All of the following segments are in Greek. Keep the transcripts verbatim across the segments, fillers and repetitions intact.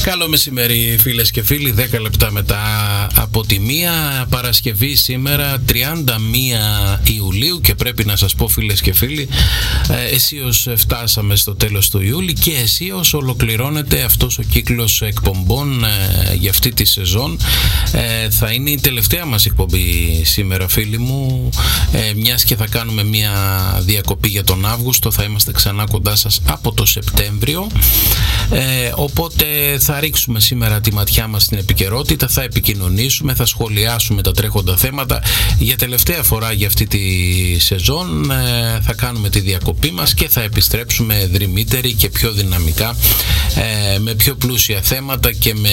Καλό μεσημέρι φίλες και φίλοι, δέκα λεπτά μετά από τη μία, Παρασκευή σήμερα τριάντα μία Ιουλίου, και πρέπει να σας πω φίλες και φίλοι, αισίως φτάσαμε στο τέλος του Ιούλη και αισίως ολοκληρώνεται αυτός ο κύκλος εκπομπών για αυτή τη σεζόν. Θα είναι η τελευταία μας εκπομπή σήμερα φίλοι μου, μιας και θα κάνουμε μια διακοπή για τον Αύγουστο, θα είμαστε ξανά κοντά σας από το Σεπτέμβριο, οπότε θα ρίξουμε σήμερα τη ματιά μας στην επικαιρότητα, θα επικοινωνήσουμε, θα σχολιάσουμε τα τρέχοντα θέματα. Για τελευταία φορά για αυτή τη σεζόν θα κάνουμε τη διακοπή μας και θα επιστρέψουμε δρυμύτεροι και πιο δυναμικά, με πιο πλούσια θέματα και με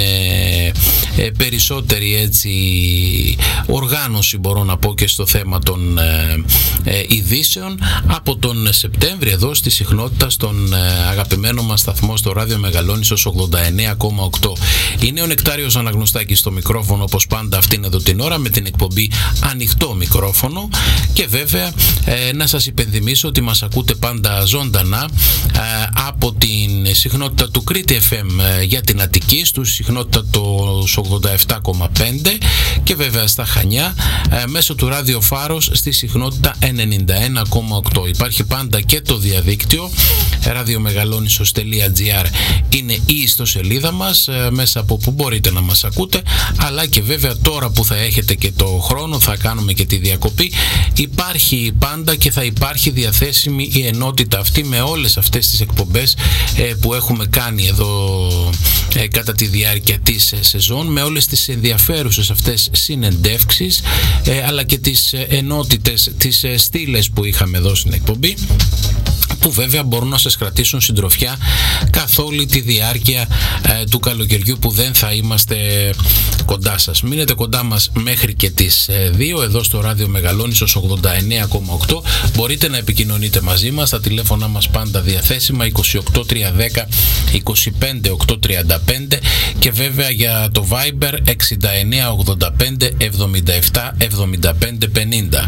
περισσότερη έτσι οργάνωση, μπορώ να πω, και στο θέμα των ειδήσεων από τον Σεπτέμβριο εδώ στη συχνότητα στον αγαπημένο μας σταθμό στο Ράδιο Μεγαλόνισσος ογδόντα εννέα κόμμα οκτώ. Είναι ο Νεκτάριος Αναγνωστάκης στο μικρόφωνο, όπως πάντα αυτήν εδώ την ώρα, με την εκπομπή Ανοιχτό Μικρόφωνο. Και βέβαια ε, να σας υπενθυμίσω ότι μας ακούτε πάντα ζωντανά ε, από την συχνότητα του Κρήτη εφ εμ ε, για την Αττική, στη συχνότητα του ογδόντα επτά κόμμα πέντε, και βέβαια στα Χανιά ε, μέσω του Ράδιο Φάρος στη συχνότητα ενενήντα ένα κόμμα οκτώ. Υπάρχει πάντα και το διαδίκτυο ραδιομεγαλόνισσος τελεία τζι άρ είναι η ιστοσελίδα μας, μέσα από που μπορείτε να μας ακούτε, αλλά και βέβαια τώρα που θα έχετε και το χρόνο, θα κάνουμε και τη διακοπή, υπάρχει πάντα και θα υπάρχει διαθέσιμη η ενότητα αυτή με όλες αυτές τις εκπομπές που έχουμε κάνει εδώ κατά τη διάρκεια της σεζόν, με όλες τις ενδιαφέρουσες αυτές συνεντεύξεις, αλλά και τις ενότητες, τις στήλες που είχαμε εδώ στην εκπομπή, που βέβαια μπορούν να σας κρατήσουν συντροφιά καθ' όλη τη διάρκεια ε, του καλοκαιριού που δεν θα είμαστε κοντά σας. Μείνετε κοντά μας μέχρι και τις ε, δύο εδώ στο Ράδιο Μεγαλόνισσος ογδόντα εννέα κόμμα οκτώ. Μπορείτε να επικοινωνείτε μαζί μας, τα τηλέφωνα μας πάντα διαθέσιμα είκοσι οκτώ τριακόσια δέκα είκοσι πέντε οκτακόσια τριάντα πέντε, και βέβαια για το Viber εξήντα εννέα ογδόντα πέντε εβδομήντα επτά εβδομήντα πέντε πενήντα.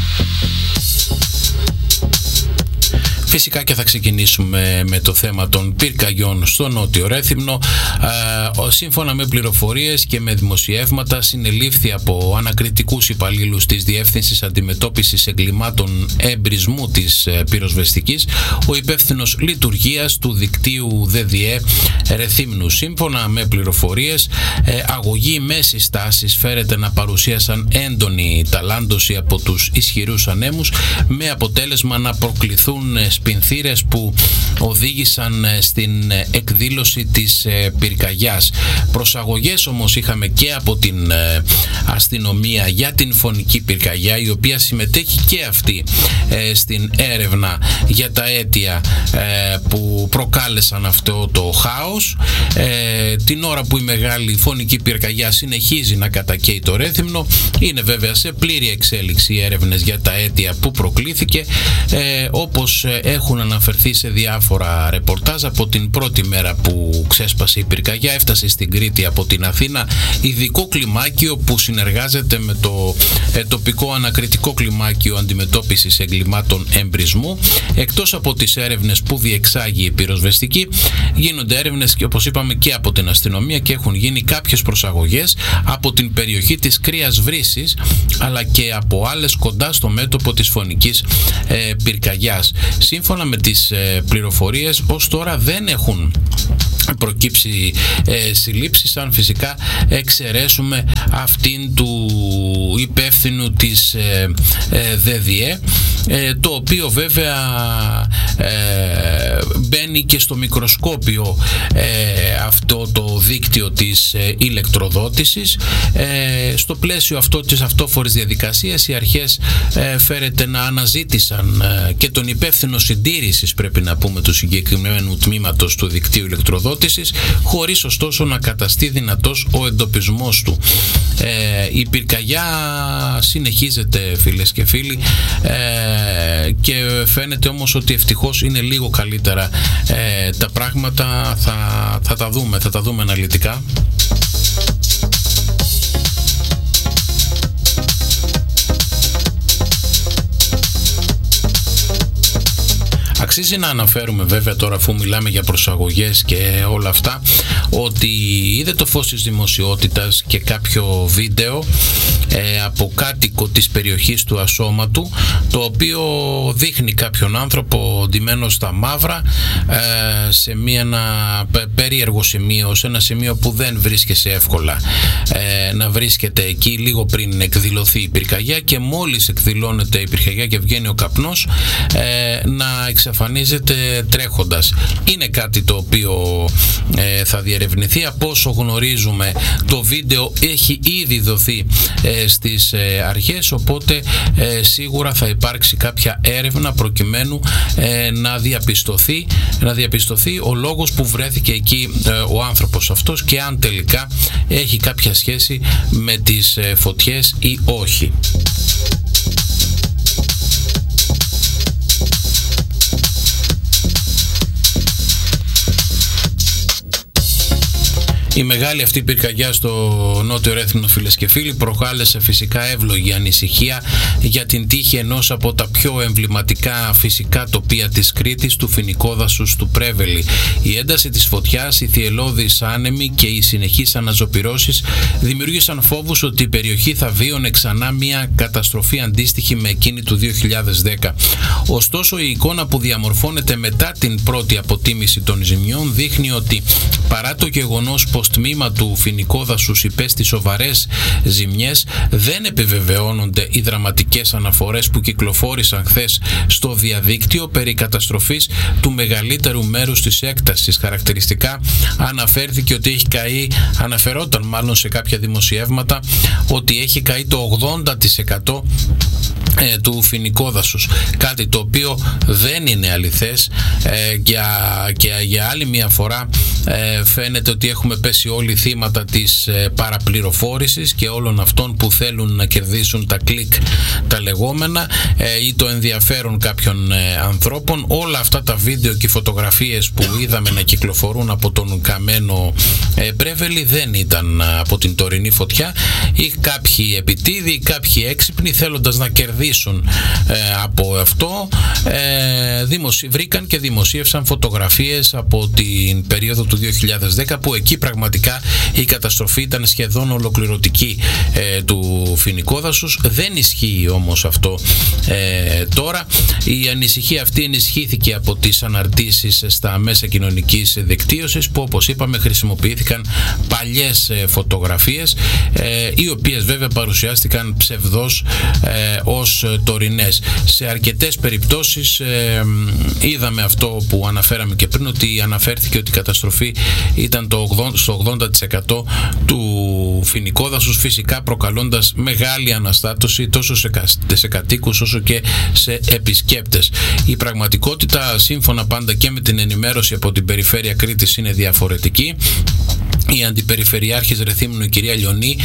Φυσικά και θα ξεκινήσουμε με το θέμα των πυρκαγιών στο Νότιο Ρέθυμνο. Ε, σύμφωνα με πληροφορίες και με δημοσιεύματα, συνελήφθη από ανακριτικούς υπαλλήλους της Διεύθυνσης Αντιμετώπισης Εγκλημάτων Εμπρισμού της Πυροσβεστικής ο υπεύθυνος λειτουργίας του δικτύου ΔΔΕ Ρεθύμνου. Σύμφωνα με πληροφορίες, ε, αγωγοί μέσης τάσης φέρεται να παρουσίασαν έντονη ταλάντωση από τους ισχυρούς ανέμους, με αποτέλεσμα να προκληθούν πινθύρες που οδήγησαν στην εκδήλωση της πυρκαγιάς. Προσαγωγές όμως είχαμε και από την αστυνομία για την φωνική πυρκαγιά, η οποία συμμετέχει και αυτή στην έρευνα για τα αίτια που προκάλεσαν αυτό το χάος. Την ώρα που η μεγάλη φωνική πυρκαγιά συνεχίζει να κατακαίει το Ρέθυμνο, είναι βέβαια σε πλήρη εξέλιξη οι έρευνες για τα αίτια που προκλήθηκε, όπως έχουν αναφερθεί σε διάφορα ρεπορτάζ. Από την πρώτη μέρα που ξέσπασε η πυρκαγιά, έφτασε στην Κρήτη από την Αθήνα ειδικό κλιμάκιο που συνεργάζεται με το ε, τοπικό ανακριτικό κλιμάκιο αντιμετώπισης εγκλημάτων εμπρισμού. Εκτός από τις έρευνες που διεξάγει η πυροσβεστική, γίνονται έρευνες και, όπως είπαμε, και από την αστυνομία, και έχουν γίνει κάποιες προσαγωγές από την περιοχή της Κρύας Βρύσης, αλλά και από άλλες κοντά στο μέτωπο της φωνικής ε, πυρκαγιάς. Σύμφωνα με τις ε, πληροφορίες, ως τώρα δεν έχουν προκύψει ε, συλλήψεις, αν φυσικά εξαιρέσουμε αυτήν του υπεύθυνου της ε, ε, ΔΔΕ, ε, το οποίο βέβαια ε, μπαίνει και στο μικροσκόπιο ε, αυτό το δίκτυο της ε, ηλεκτροδότησης. Ε, στο πλαίσιο αυτό της αυτόφορης διαδικασίας, οι αρχές ε, φέρεται να αναζήτησαν ε, και τον υπεύθυνο συντήρησης, πρέπει να πούμε, του συγκεκριμένου τμήματος του δικτύου ηλεκτροδότησης, χωρίς ωστόσο να καταστεί δυνατός ο εντοπισμός του. Ε, η πυρκαγιά συνεχίζεται, φίλες και φίλοι, ε, και φαίνεται όμως ότι ευτυχώς είναι λίγο καλύτερα ε, τα πράγματα. Θα, θα τα δούμε, θα τα δούμε αναλυτικά. Αξίζει να αναφέρουμε βέβαια τώρα, αφού μιλάμε για προσαγωγές και όλα αυτά, ότι είδε το φως της δημοσιότητας και κάποιο βίντεο ε, από κάτοικο της περιοχής του Ασώματου, το οποίο δείχνει κάποιον άνθρωπο ντυμένο στα μαύρα ε, σε μια, ένα περίεργο σημείο, σε ένα σημείο που δεν βρίσκεσαι εύκολα ε, να βρίσκεται εκεί λίγο πριν εκδηλωθεί η πυρκαγιά, και μόλις εκδηλώνεται η πυρκαγιά και βγαίνει ο καπνός ε, να εξαφανίζεται τρέχοντας. Είναι κάτι το οποίο ε, θα διερευνηθεί. Από όσο γνωρίζουμε, το βίντεο έχει ήδη δοθεί ε, στις ε, αρχές, οπότε ε, σίγουρα θα υπάρξει κάποια έρευνα προκειμένου ε, να διαπιστωθεί, να διαπιστωθεί ο λόγος που βρέθηκε εκεί ε, ο άνθρωπος αυτός και αν τελικά έχει κάποια σχέση με τις ε, φωτιές ή όχι. Η μεγάλη αυτή πυρκαγιά στο Νότιο Ρέθυμνο, φίλες και φίλοι, προκάλεσε φυσικά εύλογη ανησυχία για την τύχη ενός από τα πιο εμβληματικά φυσικά τοπία της Κρήτης, του φοινικόδασους του Πρέβελη. Η ένταση της φωτιάς, οι θυελλώδεις άνεμοι και οι συνεχείς αναζωπυρώσεις δημιούργησαν φόβους ότι η περιοχή θα βίωνε ξανά μια καταστροφή αντίστοιχη με εκείνη του δύο χιλιάδες δέκα. Ωστόσο, η εικόνα που διαμορφώνεται μετά την πρώτη αποτίμηση των ζημιών δείχνει ότι παρά το γεγονός πως τμήμα του φοινικόδασους υπέστη σοβαρές ζημιές, δεν επιβεβαιώνονται οι δραματικές αναφορές που κυκλοφόρησαν χθες στο διαδίκτυο περί καταστροφής του μεγαλύτερου μέρους της έκτασης. Χαρακτηριστικά αναφέρθηκε ότι έχει καεί, αναφερόταν μάλλον σε κάποια δημοσιεύματα, ότι έχει καεί το ογδόντα τοις εκατό ε, του φοινικόδασους, κάτι το οποίο δεν είναι αληθές ε, για, και για άλλη μια φορά ε, φαίνεται ότι έχουμε πέσει όλοι θύματα της ε, παραπληροφόρησης και όλων αυτών που θέλουν να κερδίσουν τα κλικ τα λεγόμενα ε, ή το ενδιαφέρον κάποιων ε, ανθρώπων. Όλα αυτά τα βίντεο και φωτογραφίες που είδαμε να κυκλοφορούν από τον καμένο ε, Πρέβελη δεν ήταν από την τωρινή φωτιά, ή κάποιοι επιτίδιοι, κάποιοι έξυπνοι θέλοντας να κερδίσουν ε, από αυτό ε, δημοσι... βρήκαν και δημοσίευσαν φωτογραφίες από την περίοδο του δύο χιλιάδες δέκα, που εκεί πραγματικά η καταστροφή ήταν σχεδόν ολοκληρωτική ε, του φοινικόδασους. Δεν ισχύει όμως αυτό ε, τώρα. Η ανησυχία αυτή ενισχύθηκε από τις αναρτήσεις στα μέσα κοινωνικής δικτύωσης, που όπως είπαμε χρησιμοποιήθηκαν παλιές ε, φωτογραφίες ε, οι οποίες βέβαια παρουσιάστηκαν ψευδώς ε, ως τωρινές. Σε αρκετές περιπτώσεις ε, είδαμε αυτό που αναφέραμε και πριν, ότι αναφέρθηκε ότι η καταστροφή ήταν το ογδόντα, στο ογδόντα τοις εκατό του φοινικόδασους, φυσικά προκαλώντας μεγάλη αναστάτωση τόσο σε, σε κατοίκους όσο και σε επισκέπτες. Η πραγματικότητα, σύμφωνα πάντα και με την ενημέρωση από την περιφέρεια Κρήτης, είναι διαφορετική. Η Αντιπεριφερειάρχης Ρεθύμνου, η κυρία Λιονή,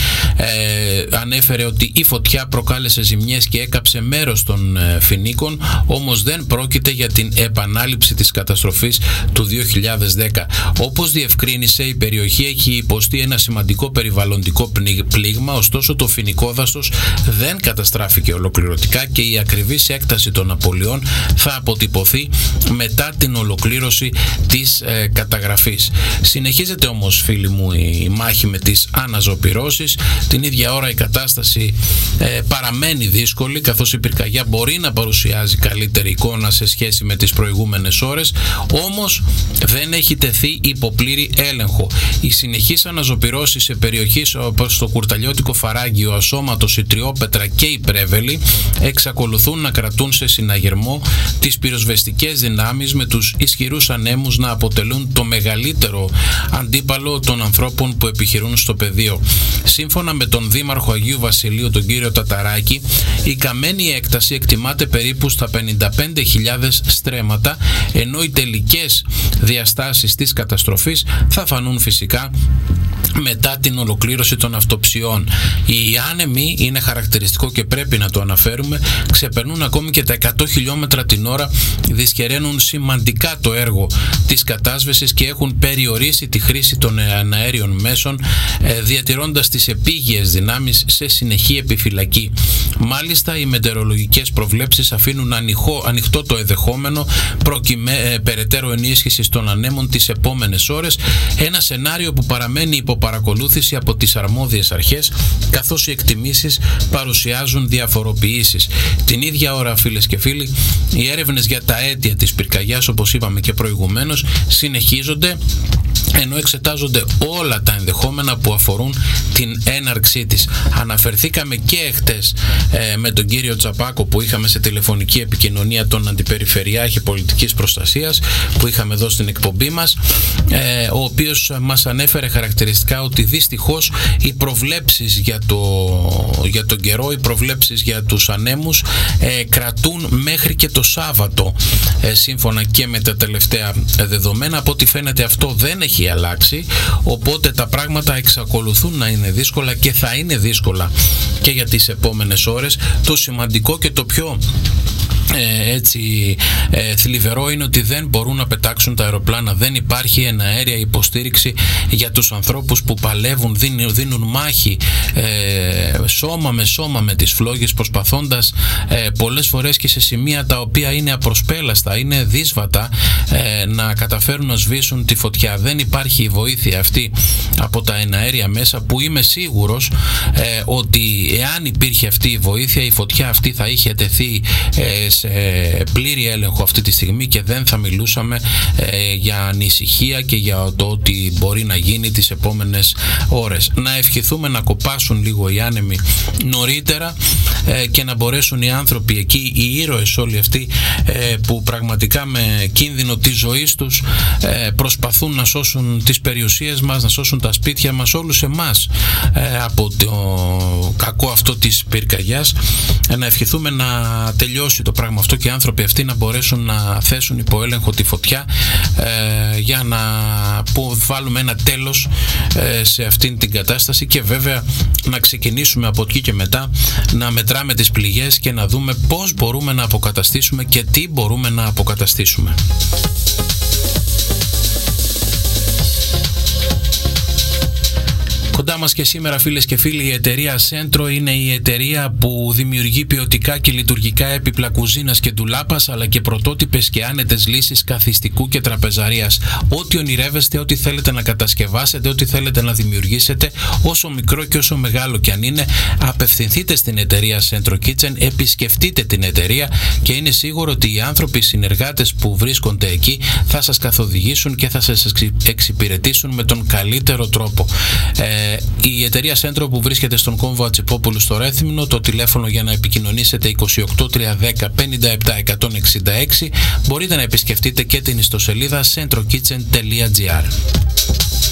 ε, ανέφερε ότι η φωτιά προκάλεσε ζημιές και έκαψε μέρος των ε, φοινίκων, όμως δεν πρόκειται για την επανάληψη της καταστροφής του δύο χιλιάδες δέκα. Όπως διευκρίνησε, η περιοχή έχει υποστεί ένα σημαντικό περιβαλλοντικό πλήγμα, ωστόσο το φοινικόδασος δεν καταστράφηκε ολοκληρωτικά και η ακριβής έκταση των απολειών θα αποτυπωθεί μετά την ολοκλήρωση της ε, καταγραφής. Συνεχίζεται όμως, φίλοι μου, η μάχη με τις αναζωπυρώσεις. Την ίδια ώρα η κατάσταση ε, παραμένει δύσκολη, καθώς η πυρκαγιά μπορεί να παρουσιάζει καλύτερη εικόνα σε σχέση με τις προηγούμενες ώρες, όμως δεν έχει τεθεί υπό πλήρη έλεγχο. Οι συνεχείς αναζωπυρώσεις σε περιοχές όπως το Κουρταλιώτικο Φαράγγιο, Ασώματος, η Τριόπετρα και η Πρέβελη εξακολουθούν να κρατούν σε συναγερμό τις πυροσβεστικές δυνάμεις, με τους ισχυρούς ανέμους να αποτελούν το μεγαλύτερο αντίπαλο των ανθρώπων που επιχειρούν στο πεδίο. Σύμφωνα με τον Δήμαρχο Αγίου Βασιλείου, τον κύριο Ταταράκη, η καμένη έκταση εκτιμάται περίπου στα πενήντα πέντε χιλιάδες στρέμματα, ενώ οι τελικές διαστάσεις της καταστροφής θα φανούν φυσικά μετά την ολοκλήρωση των αυτοψιών. Οι άνεμοι, είναι χαρακτηριστικό και πρέπει να το αναφέρουμε, ξεπερνούν ακόμη και τα εκατό χιλιόμετρα την ώρα, δυσκεραίνουν σημαντικά το έργο της κατάσβεσης και έχουν περιορίσει τη χρήση των αέριων μέσων, διατηρώντας τις επίγειες δυνάμεις σε συνεχή επιφυλακή. Μάλιστα, οι μετεωρολογικές προβλέψεις αφήνουν ανοιχό, ανοιχτό το ενδεχόμενο προκειμένου περαιτέρω ενίσχυσης των ανέμων τις επόμενες ώρες, ένα σενάριο που παραμένει υπό παρακολούθηση από τις αρμόδιες αρχές, καθώς οι εκτιμήσεις παρουσιάζουν διαφοροποιήσεις. Την ίδια ώρα, φίλες και φίλοι, οι έρευνες για τα αίτια της πυρκαγιάς, όπως είπαμε και προηγουμένως, συνεχίζονται, ενώ εξετάζονται όλα τα ενδεχόμενα που αφορούν την έναρξή της. Αναφερθήκαμε και εχθές ε, με τον κύριο Τσαπάκο, που είχαμε σε τηλεφωνική επικοινωνία, τον Αντιπεριφερειάρχη Πολιτικής Προστασίας, που είχαμε εδώ στην εκπομπή μας, ε, ο οποίος μας ανέφερε χαρακτηριστικά ότι δυστυχώς οι προβλέψεις για, το, για τον καιρό, οι προβλέψεις για τους ανέμους ε, κρατούν μέχρι και το Σάββατο, ε, σύμφωνα και με τα τελευταία δεδομένα. Από ό,τι φαίνεται αυτό δεν έχει αλλάξει, οπότε τα πράγματα εξακολουθούν να είναι δύσκολα και θα είναι δύσκολα και για τις επόμενες ώρες. Το σημαντικό και το πιο Ε, έτσι ε, θλιβερό είναι ότι δεν μπορούν να πετάξουν τα αεροπλάνα, δεν υπάρχει εναέρια υποστήριξη για τους ανθρώπους που παλεύουν, δίνουν, δίνουν μάχη ε, σώμα με σώμα με τις φλόγες, προσπαθώντας ε, πολλές φορές και σε σημεία τα οποία είναι απροσπέλαστα, είναι δύσβατα, ε, να καταφέρουν να σβήσουν τη φωτιά. Δεν υπάρχει η βοήθεια αυτή από τα εναέρια μέσα, που είμαι σίγουρος ε, ότι εάν υπήρχε αυτή η βοήθεια, η φωτιά αυτή θα είχε τεθεί ε, σε πλήρη έλεγχο αυτή τη στιγμή και δεν θα μιλούσαμε ε, για ανησυχία και για το ότι μπορεί να γίνει τις επόμενες ώρες. Να ευχηθούμε να κοπάσουν λίγο οι άνεμοι νωρίτερα ε, και να μπορέσουν οι άνθρωποι εκεί, οι ήρωες όλοι αυτοί, ε, που πραγματικά με κίνδυνο της ζωής τους ε, προσπαθούν να σώσουν τις περιουσίες μας, να σώσουν τα σπίτια μας, όλους εμάς ε, από το κακό αυτό της πυρκαγιάς. Ε, να ευχηθούμε να τελειώσει το πράγμα αυτό και οι άνθρωποι αυτοί να μπορέσουν να θέσουν υπό έλεγχο τη φωτιά, ε, για να που βάλουμε ένα τέλος ε, σε αυτήν την κατάσταση, και βέβαια να ξεκινήσουμε από εκεί και μετά να μετράμε τις πληγές και να δούμε πώς μπορούμε να αποκαταστήσουμε και τι μπορούμε να αποκαταστήσουμε. Κοντά μας και σήμερα, φίλες και φίλοι, η εταιρεία Centro είναι η εταιρεία που δημιουργεί ποιοτικά και λειτουργικά έπιπλα κουζίνας και ντουλάπας, αλλά και πρωτότυπες και άνετες λύσεις καθιστικού και τραπεζαρίας. Ό,τι ονειρεύεστε, ό,τι θέλετε να κατασκευάσετε, ό,τι θέλετε να δημιουργήσετε, όσο μικρό και όσο μεγάλο κι αν είναι, απευθυνθείτε στην εταιρεία Centro Kitchen, επισκεφτείτε την εταιρεία και είναι σίγουρο ότι οι άνθρωποι, οι συνεργάτες που βρίσκονται εκεί, θα σας καθοδηγήσουν και θα σας εξυπηρετήσουν με τον καλύτερο τρόπο. Ε, Η εταιρεία Centro που βρίσκεται στον κόμβο Ατσιπόπουλου στο Ρέθυμνο, το τηλέφωνο για να επικοινωνήσετε είκοσι οκτώ τριακόσια δέκα πενήντα επτά εκατόν εξήντα έξι. Μπορείτε να επισκεφτείτε και την ιστοσελίδα centrokitchen τελεία gr.